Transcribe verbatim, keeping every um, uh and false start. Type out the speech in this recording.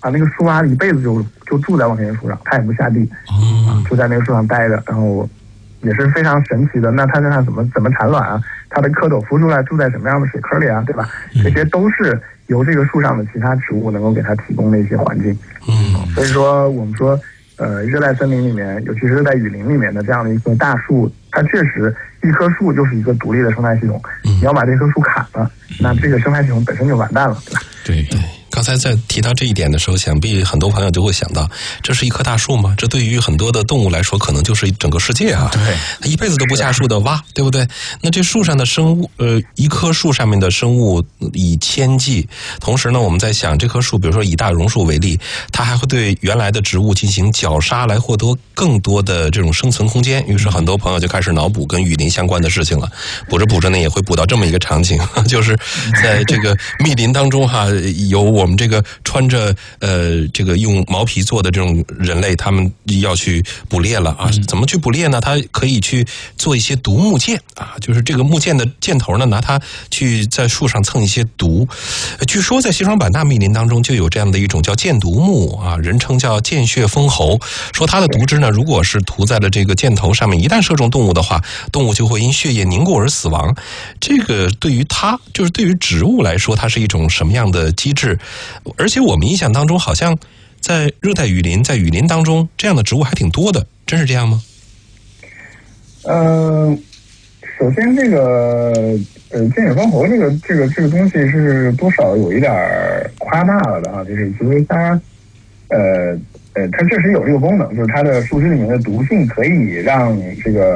啊，那个树蛙一辈子就就住在望天树上，它也不下地，啊，就在那个树上待着，然后也是非常神奇的。那它身上怎么怎么产卵啊？它的蝌蚪孵出来住在什么样的水坑里啊？对吧？这些都是由这个树上的其他植物能够给它提供的一些环境。 嗯， 所以说我们说，呃，热带森林里面，尤其是热带雨林里面的这样的一棵大树，它确实一棵树就是一个独立的生态系统。你要把这棵树砍了，那这个生态系统本身就完蛋了，对吧？ 对对。刚才在提到这一点的时候，想必很多朋友就会想到，这是一棵大树吗？这对于很多的动物来说，可能就是整个世界啊。 对， 它一辈子都不下树的蛙，对不对？那这树上的生物，呃，一棵树上面的生物以千计。同时呢，我们在想，这棵树，比如说以大榕树为例，它还会对原来的植物进行绞杀，来获得更多的这种生存空间。于是很多朋友就开始脑补跟雨林相关的事情了。补着补着呢，也会补到这么一个场景，就是在这个密林当中哈，有我。我们这个穿着呃这个用毛皮做的这种人类，他们要去捕猎了啊！怎么去捕猎呢？他可以去做一些毒木箭啊，就是这个木箭的箭头呢，拿它去在树上蹭一些毒。据说在西双版纳密林当中就有这样的一种叫箭毒木啊，人称叫箭血封喉。说它的毒汁呢，如果是涂在了这个箭头上面，一旦射中动物的话，动物就会因血液凝固而死亡。这个对于它，就是对于植物来说，它是一种什么样的机制？而且我们印象当中，好像在热带雨林、在雨林当中，这样的植物还挺多的，真是这样吗？ 呃，首先这个呃箭血封喉这个这个这个东西是多少有一点夸大了的啊，就是其实它呃呃它确实有这个功能，就是它的树枝里面的毒性可以让这个